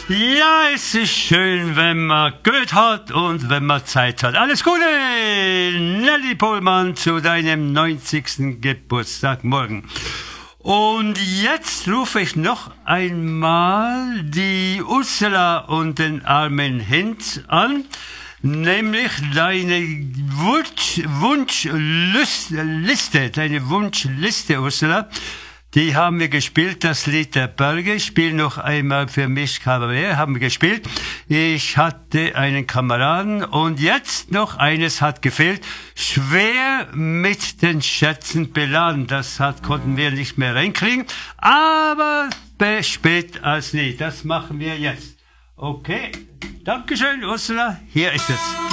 Ja, es ist schön, wenn man Geld hat und wenn man Zeit hat. Alles Gute, Nelly Pohlmann, zu deinem 90. Geburtstag morgen. Und jetzt rufe ich noch einmal die Ursula und den armen Hint an, nämlich deine Wunschliste, Ursula. Die haben wir gespielt, das Lied der Berge. Spiel noch einmal für mich Kabarett, haben wir gespielt. Ich hatte einen Kameraden und jetzt noch eines hat gefehlt. Schwer mit den Schätzen beladen. Konnten wir nicht mehr reinkriegen. Aber spät als nie. Das machen wir jetzt. Okay. Dankeschön, Ursula. Hier ist es.